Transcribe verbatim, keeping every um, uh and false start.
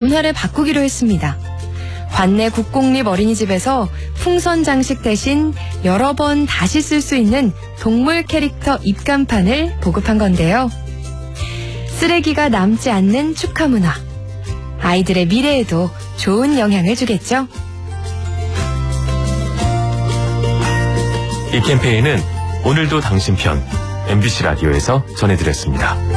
앞날을 바꾸기로 했습니다. 관내 국공립 어린이집에서 풍선 장식 대신 여러 번 다시 쓸 수 있는 동물 캐릭터 입간판을 보급한 건데요. 쓰레기가 남지 않는 축하 문화. 아이들의 미래에도 좋은 영향을 주겠죠. 이 캠페인은 오늘도 당신 편 엠비씨 라디오에서 전해드렸습니다.